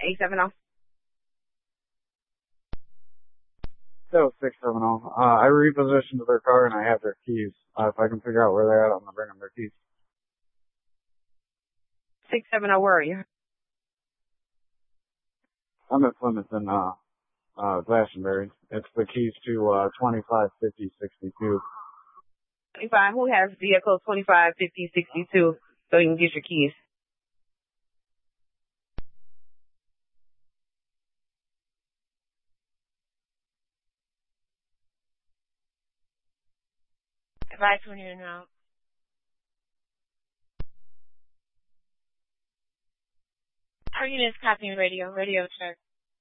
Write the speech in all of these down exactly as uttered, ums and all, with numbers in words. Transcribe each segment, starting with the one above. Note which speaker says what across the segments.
Speaker 1: eight seven zero.
Speaker 2: So six seven zero. Uh, I repositioned their car and I have their keys. Uh, if I can figure out where they're at, I'm gonna bring them their keys.
Speaker 1: six seven zero, where are you?
Speaker 2: I'm at Plymouth and uh, uh, Glastonbury. It's the keys to uh twenty-five fifty sixty-two.
Speaker 1: twenty-five. Who has vehicle twenty-five fifty sixty-two so you can get your keys?
Speaker 3: Advice when you're out. Our unit is copying radio. Radio check.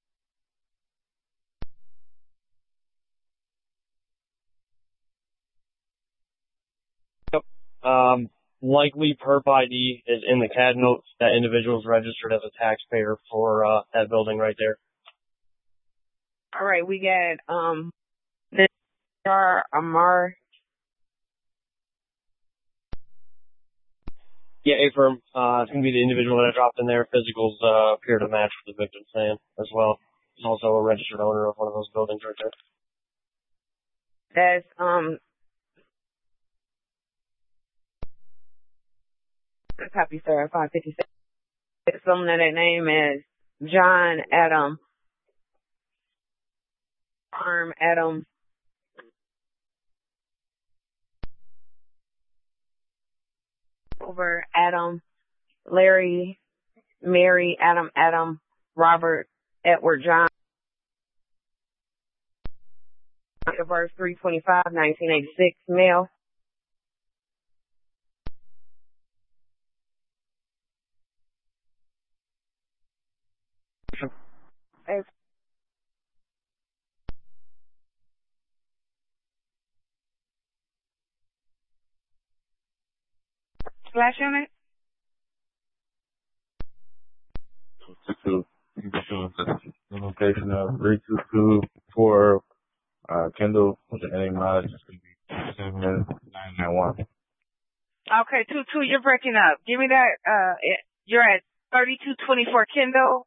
Speaker 4: Yep. Um, likely perp I D is in the C A D notes. That individual is registered as a taxpayer for uh, that building right there.
Speaker 1: All right, we got um, Mister Amar.
Speaker 4: Yeah, A-firm. Uh, it's going to be the individual that I dropped in there. Physicals uh, appear to match what the victim's saying as well. He's also a registered owner of one of those buildings right there.
Speaker 1: That's um. Copy, sir. five fifty-six. Someone that that name is John Adam. Arm Adam. Over Adam. Larry. Mary. Adam. Adam. Robert. Edward. John. Verse three twenty-five, nineteen eighty-six. Male. Hey. Splash unit?
Speaker 5: two two the location of three two two for uh, Kendall with the ending mileage is going to be seven nine nine one.
Speaker 1: Okay, two two, you're breaking up. Give me that. Uh, you're at thirty-two twenty-four Kendall.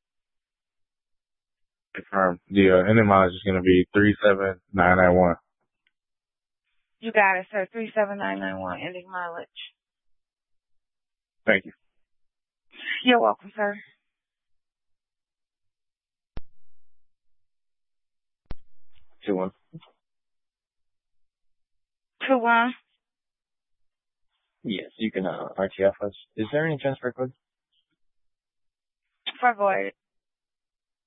Speaker 5: Confirm. The uh, ending mileage is going to be three seven nine nine one.
Speaker 1: You got it, sir. three seven nine nine one, ending mileage.
Speaker 5: Thank you.
Speaker 1: You're welcome, sir.
Speaker 5: two one.
Speaker 1: two one.
Speaker 4: Yes, you can uh, R T F us. Is there any transfer code?
Speaker 1: For void.